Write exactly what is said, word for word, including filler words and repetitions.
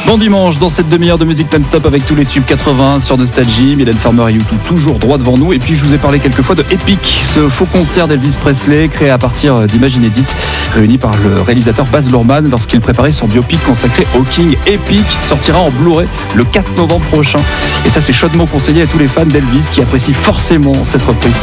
Bon dimanche dans cette demi-heure de musique non-stop avec tous les tubes quatre-vingts sur Nostalgie. Mylène Farmer et U deux toujours droit devant nous. Et puis je vous ai parlé quelques fois de Epic, ce faux concert d'Elvis Presley créé à partir d'images inédites réunies par le réalisateur Baz Luhrmann lorsqu'il préparait son biopic consacré au King. Epic sortira en Blu-ray le quatre novembre prochain. Et ça c'est chaudement conseillé à tous les fans d'Elvis qui apprécient forcément cette reprise.